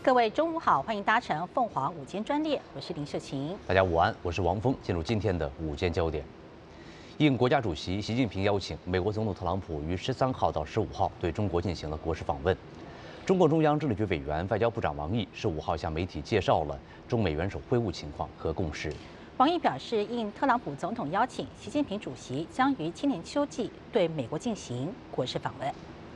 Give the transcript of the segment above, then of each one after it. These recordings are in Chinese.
各位中午好，欢迎搭乘凤凰午间专列，我是林秀琴。 大家午安，我是王峰。进入今天的午间焦点，应国家主席习近平邀请，美国总统特朗普于13号到15号对中国进行了国事访问。中共中央政治局委员、外交部长王毅15号向媒体介绍了中美元首会晤情况和共识。 王毅表示，应特朗普总统邀请，习近平主席将于今年秋季对美国进行国事访问。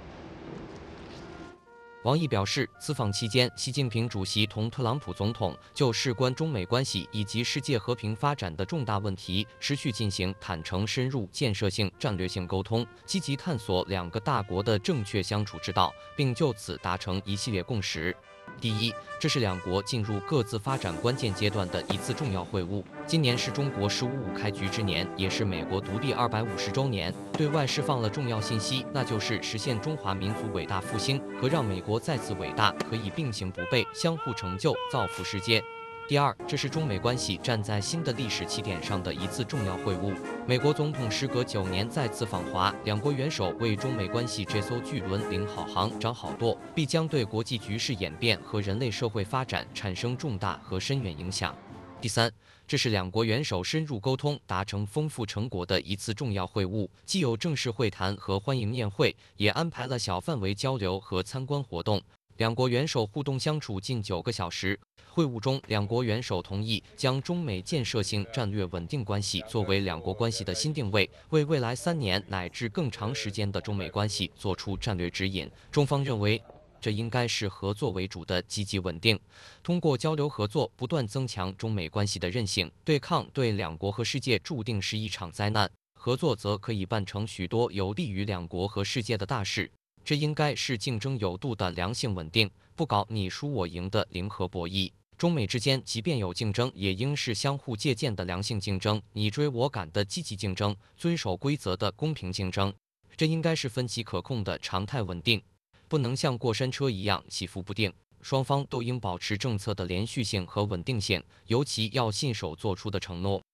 王毅表示，此访期间，习近平主席同特朗普总统就事关中美关系以及世界和平发展的重大问题，持续进行坦诚、深入、建设性、战略性沟通，积极探索两个大国的正确相处之道，并就此达成一系列共识。第一，这是两国进入各自发展关键阶段的一次重要会晤。今年是中国“十五五”开局之年，也是美国独立250周年，对外释放了重要信息，那就是实现中华民族伟大复兴和让美国再次伟大可以并行不悖，相互成就，造福世界。第二，这是中美关系站在新的历史起点上的一次重要会晤。美国总统时隔9年再次访华，两国元首为中美关系这艘巨轮领好航、掌好舵，必将对国际局势演变和人类社会发展产生重大和深远影响。第三，这是两国元首深入沟通、达成丰富成果的一次重要会晤，既有正式会谈和欢迎宴会，也安排了小范围交流和参观活动。两国元首互动相处近9个小时。会晤中，两国元首同意将中美建设性战略稳定关系作为两国关系的新定位，为未来3年乃至更长时间的中美关系做出战略指引。中方认为，这应该是合作为主的积极稳定，通过交流合作不断增强中美关系的韧性。对抗对两国和世界注定是一场灾难，合作则可以办成许多有利于两国和世界的大事。这应该是竞争有度的良性稳定，不搞你输我赢的零和博弈。中美之间即便有竞争，也应是相互借鉴的良性竞争，你追我赶的积极竞争，遵守规则的公平竞争。这应该是分歧可控的常态稳定，不能像过山车一样起伏不定。双方都应保持政策的连续性和稳定性，尤其要信守做出的承诺。